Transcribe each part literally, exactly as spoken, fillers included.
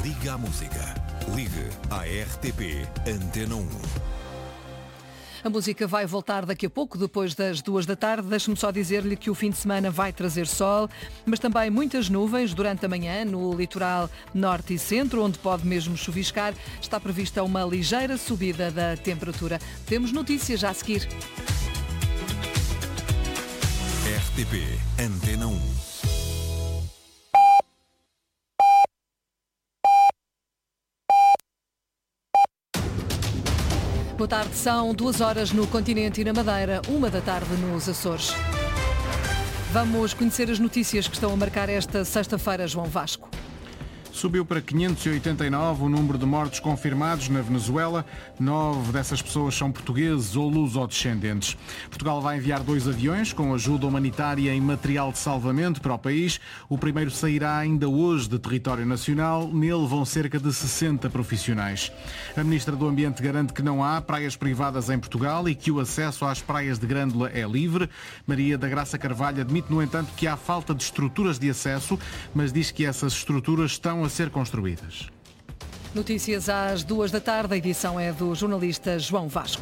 Liga à música. Ligue à R T P Antena um. A música vai voltar daqui a pouco, depois das duas da tarde. Deixe-me só dizer-lhe que o fim de semana vai trazer sol, mas também muitas nuvens durante a manhã no litoral norte e centro, onde pode mesmo chuviscar. Está prevista uma ligeira subida da temperatura. Temos notícias já a seguir. R T P Antena um. Boa tarde, são duas horas no continente e na Madeira, uma da tarde nos Açores. Vamos conhecer as notícias que estão a marcar esta sexta-feira, João Vasco. Subiu para quinhentos e oitenta e nove o número de mortos confirmados na Venezuela. Nove dessas pessoas são portugueses ou luso-descendentes. Portugal vai enviar dois aviões com ajuda humanitária e material de salvamento para o país. O primeiro sairá ainda hoje de território nacional. Nele vão cerca de sessenta profissionais. A Ministra do Ambiente garante que não há praias privadas em Portugal e que o acesso às praias de Grândola é livre. Maria da Graça Carvalho admite, no entanto, que há falta de estruturas de acesso, mas diz que essas estruturas estão a ser construídas. Notícias às duas da tarde. A edição é do jornalista João Vasco.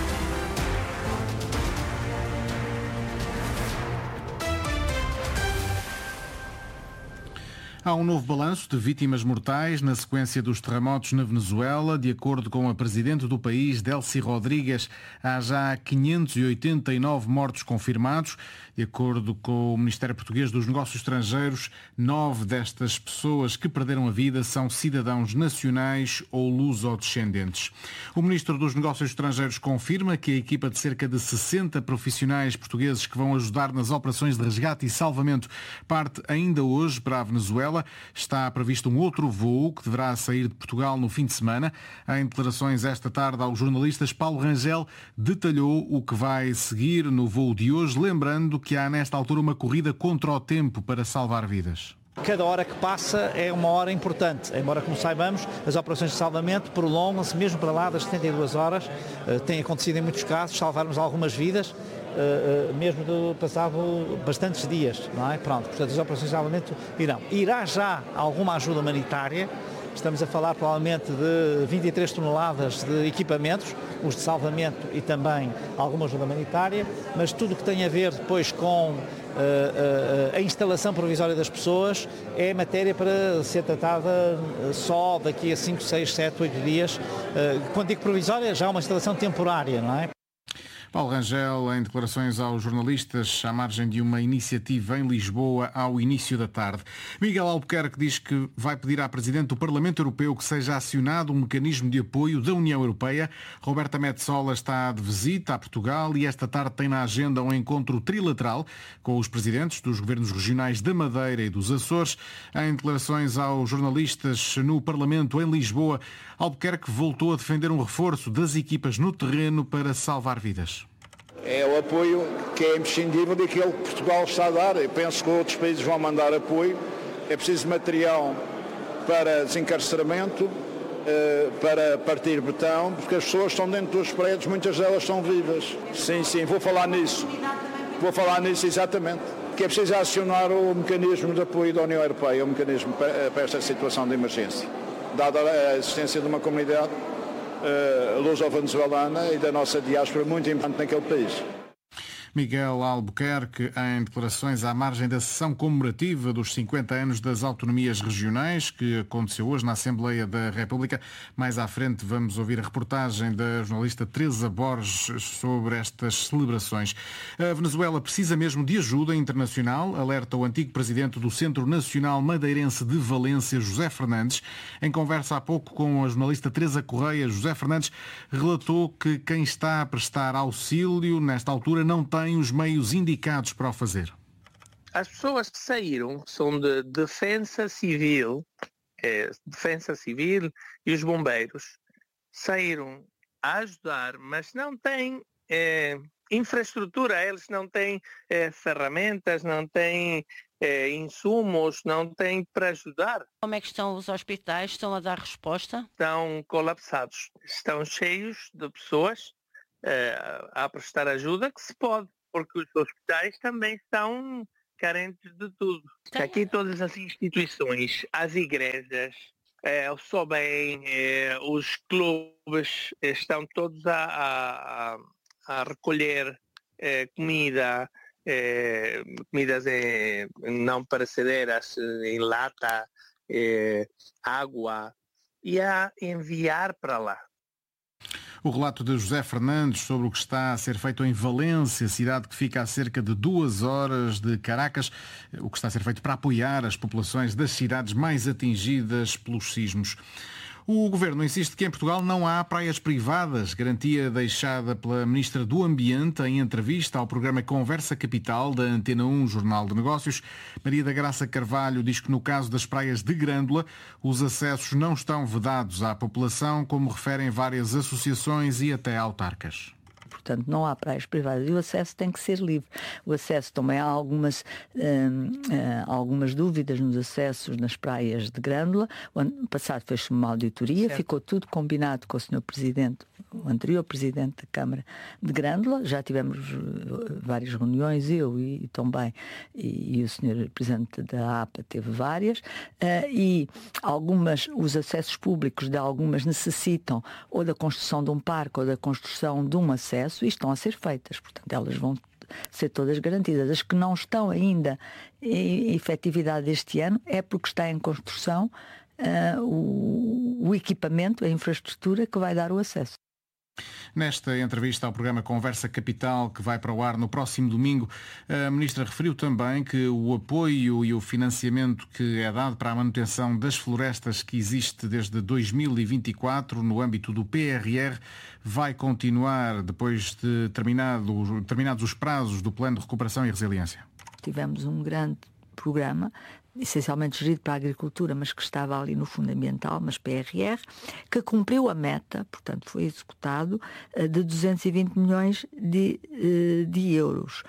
Há um novo balanço de vítimas mortais na sequência dos terremotos na Venezuela. De acordo com a presidente do país, Delcy Rodrigues, há já quinhentos e oitenta e nove mortos confirmados. De acordo com o Ministério Português dos Negócios Estrangeiros, nove destas pessoas que perderam a vida são cidadãos nacionais ou luso-descendentes. O Ministro dos Negócios Estrangeiros confirma que a equipa de cerca de sessenta profissionais portugueses que vão ajudar nas operações de resgate e salvamento parte ainda hoje para a Venezuela. Está previsto um outro voo que deverá sair de Portugal no fim de semana. Em declarações esta tarde aos jornalistas, Paulo Rangel detalhou o que vai seguir no voo de hoje, lembrando que há nesta altura uma corrida contra o tempo para salvar vidas. Cada hora que passa é uma hora importante. Embora, como saibamos, as operações de salvamento prolongam-se mesmo para lá das setenta e duas horas. Uh, tem acontecido em muitos casos, salvarmos algumas vidas, uh, uh, mesmo do passado bastantes dias, não é? Pronto, portanto, as operações de salvamento irão. Irá já alguma ajuda humanitária. Estamos a falar provavelmente de vinte e três toneladas de equipamentos, os de salvamento e também alguma ajuda humanitária, mas tudo o que tem a ver depois com uh, uh, a instalação provisória das pessoas é matéria para ser tratada só daqui a cinco, seis, sete, oito dias. Uh, quando digo provisória, já é uma instalação temporária, não é? Paulo Rangel, em declarações aos jornalistas à margem de uma iniciativa em Lisboa ao início da tarde. Miguel Albuquerque diz que vai pedir à Presidente do Parlamento Europeu que seja acionado um mecanismo de apoio da União Europeia. Roberta Metsola está de visita a Portugal e esta tarde tem na agenda um encontro trilateral com os presidentes dos governos regionais da Madeira e dos Açores. Em declarações aos jornalistas no Parlamento em Lisboa, Albuquerque voltou a defender um reforço das equipas no terreno para salvar vidas. É o apoio que é imprescindível daquilo que Portugal está a dar. Eu penso que outros países vão mandar apoio. É preciso material para desencarceramento, para partir betão, porque as pessoas estão dentro dos prédios, muitas delas estão vivas. Sim, sim, vou falar nisso. Vou falar nisso exatamente. Que é preciso acionar o mecanismo de apoio da União Europeia, o mecanismo para esta situação de emergência. Dada a existência de uma comunidade Uh, luso-venezuelana e da nossa diáspora muito importante naquele país. Miguel Albuquerque, em declarações à margem da sessão comemorativa dos cinquenta anos das autonomias regionais, que aconteceu hoje na Assembleia da República. Mais à frente vamos ouvir a reportagem da jornalista Teresa Borges sobre estas celebrações. A Venezuela precisa mesmo de ajuda internacional, alerta o antigo presidente do Centro Nacional Madeirense de Valência, José Fernandes. Em conversa há pouco com a jornalista Teresa Correia, José Fernandes relatou que quem está a prestar auxílio nesta altura não tem os meios indicados para o fazer. As pessoas que saíram são de defesa civil, é, defesa civil e os bombeiros saíram a ajudar, mas não têm é, infraestrutura, eles não têm é, ferramentas, não têm é, insumos, não têm para ajudar. Como é que estão os hospitais? Estão a dar resposta? Estão colapsados, estão cheios de pessoas a prestar ajuda que se pode, porque os hospitais também estão carentes de tudo. Aqui todas as instituições, as igrejas, É, o Sobem, é, os clubes estão todos a, a, a recolher é, comida, é, comidas é, não perecederas, em lata, é, água, e a enviar para lá. O relato de José Fernandes sobre o que está a ser feito em Valência, cidade que fica a cerca de duas horas de Caracas, o que está a ser feito para apoiar as populações das cidades mais atingidas pelos sismos. O Governo insiste que em Portugal não há praias privadas, garantia deixada pela Ministra do Ambiente em entrevista ao programa Conversa Capital da Antena um Jornal de Negócios. Maria da Graça Carvalho diz que no caso das praias de Grândola, os acessos não estão vedados à população, como referem várias associações e até autarcas. Portanto, não há praias privadas e o acesso tem que ser livre. O acesso também há algumas, hum, hum, algumas dúvidas nos acessos nas praias de Grândola. O ano passado fez-se uma auditoria, certo. Ficou tudo combinado com o senhor Presidente, o anterior Presidente da Câmara de Grândola. Já tivemos várias reuniões, eu e, e também, e, e o senhor Presidente da A P A teve várias, uh, e algumas, os acessos públicos de algumas necessitam ou da construção de um parque ou da construção de um acesso, e estão a ser feitas, portanto elas vão ser todas garantidas. As que não estão ainda em efetividade este ano é porque está em construção uh, o, o equipamento, a infraestrutura que vai dar o acesso. Nesta entrevista ao programa Conversa Capital, que vai para o ar no próximo domingo, a Ministra referiu também que o apoio e o financiamento que é dado para a manutenção das florestas que existe desde dois mil e vinte e quatro no âmbito do P R R vai continuar depois de terminado, terminados os prazos do Plano de Recuperação e Resiliência. Tivemos um grande programa, essencialmente gerido para a agricultura, mas que estava ali no fundamental, mas P R R, que cumpriu a meta, portanto foi executado, de duzentos e vinte milhões de, de euros.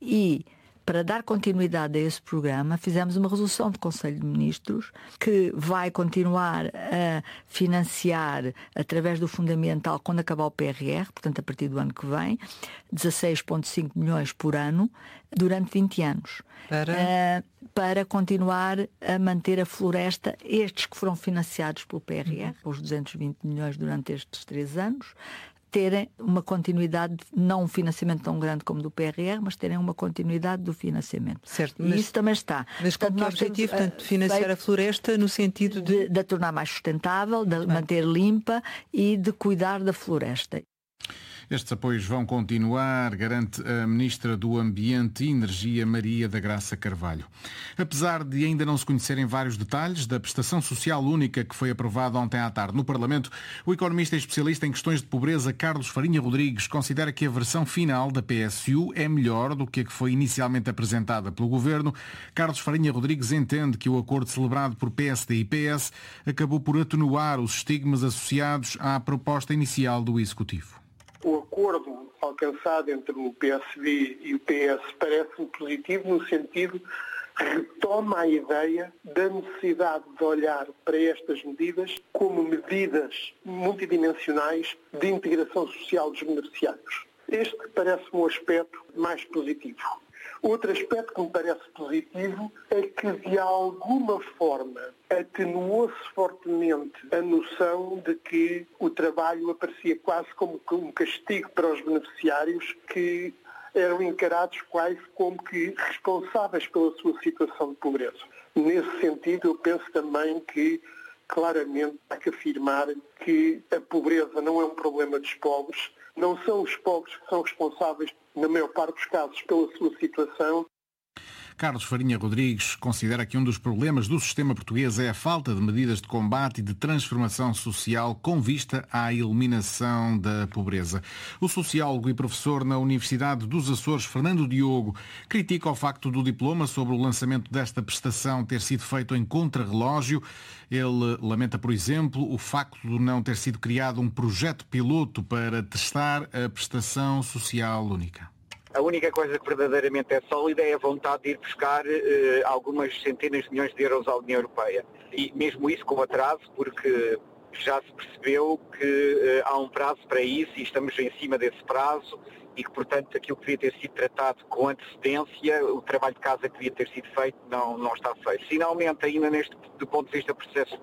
E para dar continuidade a esse programa, fizemos uma resolução do Conselho de Ministros que vai continuar a financiar, através do fundamental, quando acabar o P R R, portanto a partir do ano que vem, dezasseis vírgula cinco milhões por ano, durante vinte anos. Para? Uh, para continuar a manter a floresta, estes que foram financiados pelo P R R, uhum. os duzentos e vinte milhões durante estes três anos, terem uma continuidade, não um financiamento tão grande como do P R R, mas terem uma continuidade do financiamento. Certo, e mas, isso também está. Mas com que objetivo, portanto, financiar a floresta no sentido de... De, de a tornar mais sustentável, de manter limpa e de cuidar da floresta. Estes apoios vão continuar, garante a Ministra do Ambiente e Energia, Maria da Graça Carvalho. Apesar de ainda não se conhecerem vários detalhes da prestação social única que foi aprovada ontem à tarde no Parlamento, o economista e especialista em questões de pobreza, Carlos Farinha Rodrigues, considera que a versão final da P S U é melhor do que a que foi inicialmente apresentada pelo Governo. Carlos Farinha Rodrigues entende que o acordo celebrado por P S D e P S acabou por atenuar os estigmas associados à proposta inicial do Executivo. O acordo alcançado entre o P S D e o P S parece-me positivo no sentido que retoma a ideia da necessidade de olhar para estas medidas como medidas multidimensionais de integração social dos beneficiários. Este parece-me um aspecto mais positivo. Outro aspecto que me parece positivo é que, de alguma forma, atenuou-se fortemente a noção de que o trabalho aparecia quase como um castigo para os beneficiários, que eram encarados quase como que responsáveis pela sua situação de pobreza. Nesse sentido, eu penso também que, claramente, há que afirmar que a pobreza não é um problema dos pobres, não são os pobres que são responsáveis, na maior parte dos casos, pela sua situação. Carlos Farinha Rodrigues considera que um dos problemas do sistema português é a falta de medidas de combate e de transformação social com vista à eliminação da pobreza. O sociólogo e professor na Universidade dos Açores, Fernando Diogo, critica o facto do diploma sobre o lançamento desta prestação ter sido feito em contrarrelógio. Ele lamenta, por exemplo, o facto de não ter sido criado um projeto piloto para testar a prestação social única. A única coisa que verdadeiramente é sólida é a vontade de ir buscar eh, algumas centenas de milhões de euros à União Europeia. E mesmo isso com atraso, porque já se percebeu que eh, há um prazo para isso e estamos em cima desse prazo e que, portanto, aquilo que devia ter sido tratado com antecedência, o trabalho de casa que devia ter sido feito, não, não está feito. Finalmente, ainda neste, do ponto de vista do processo